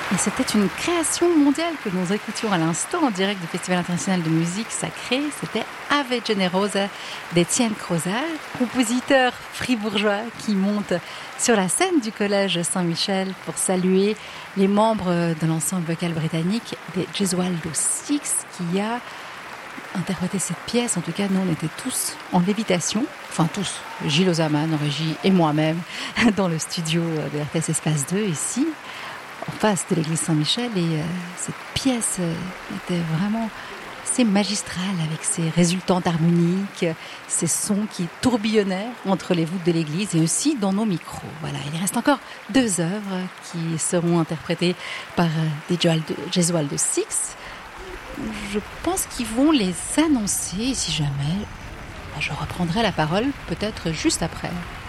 Et c'était une création mondiale que nous écoutions à l'instant en direct du Festival international de musique sacrée. C'était Ave Generosa d'Étienne Crozal, compositeur fribourgeois qui monte sur la scène du Collège Saint-Michel pour saluer les membres de l'ensemble vocal britannique des Gesualdo Six qui a interprété cette pièce. En tout cas, nous, on était tous en lévitation. Enfin, tous. Gilles Ozaman en régie et moi-même dans le studio de RTS Espace 2 ici, en face de l'église Saint-Michel, et cette pièce était vraiment assez magistrale avec ses résultantes harmoniques, ces sons qui tourbillonnaient entre les voûtes de l'église et aussi dans nos micros. Voilà, il reste encore 2 œuvres qui seront interprétées par des Gesualdo Six. Je pense qu'ils vont les annoncer, si jamais je reprendrai la parole peut-être juste après.